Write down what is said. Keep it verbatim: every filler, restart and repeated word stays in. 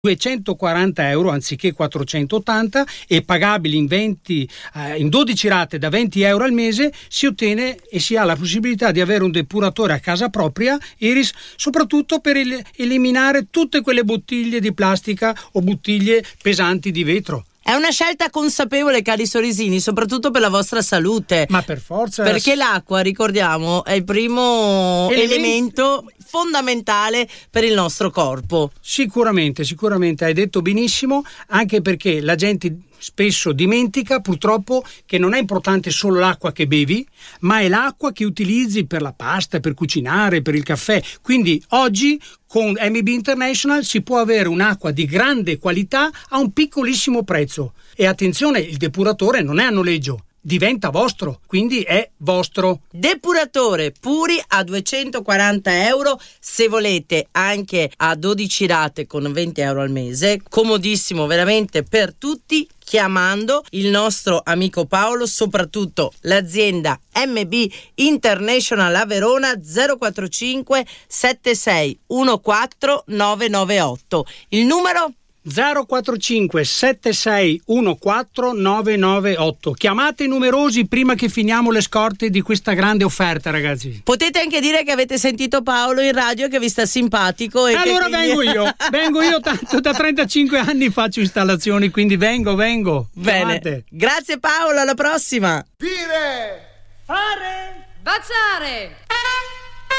duecentoquaranta euro anziché quattrocentottanta e pagabili in venti eh, in dodici rate da venti euro al mese, si ottiene e si ha la possibilità di avere un depuratore a casa propria Iris, soprattutto per el- eliminare tutte quelle bottiglie di plastica o bottiglie pesanti di vetro. È una scelta consapevole, cari Sorisini, soprattutto per la vostra salute. Ma per forza. Perché l'acqua, ricordiamo, è il primo Elemento. elemento fondamentale per il nostro corpo. Sicuramente, sicuramente hai detto benissimo, anche perché la gente spesso dimentica purtroppo che non è importante solo l'acqua che bevi, ma è l'acqua che utilizzi per la pasta, per cucinare, per il caffè. Quindi oggi con M B International si può avere un'acqua di grande qualità a un piccolissimo prezzo. E attenzione, il depuratore non è a noleggio, diventa vostro, quindi è vostro. Depuratore Puri a duecentoquaranta euro, se volete anche a dodici rate con venti euro al mese, comodissimo veramente per tutti, chiamando il nostro amico Paolo, soprattutto l'azienda M B International a Verona zero quattro cinque sette sei uno quattro nove nove otto. Il numero zero quattro cinque sette sei uno quattro nove nove otto. Chiamate numerosi prima che finiamo le scorte di questa grande offerta, ragazzi. Potete anche dire che avete sentito Paolo in radio, che vi sta simpatico. E allora che quindi... vengo io, vengo io tanto da trentacinque anni faccio installazioni, quindi vengo, vengo. Bene, Chiamate. Grazie Paolo, alla prossima. Dire, fare, baciare.